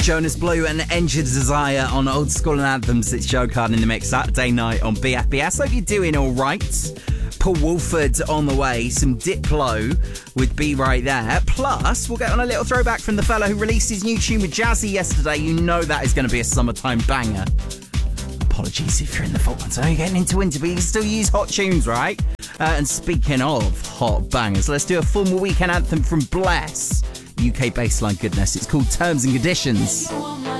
Jonas Blue and Enter Desire on Old School and Anthems. It's Joe Card in the mix Saturday night on BFBS. Hope you're doing all right. Paul Woolford on the way. Some Diplo with Be Right There. Plus, we'll get on a little throwback from the fella who released his new tune with Jazzy yesterday. You know that is going to be a summertime banger. Apologies if you're in the fault line. So you're getting into winter, but you can still use hot tunes, right? And speaking of hot bangers, let's do a formal weekend anthem from Bless. UK baseline goodness. It's called Terms and Conditions.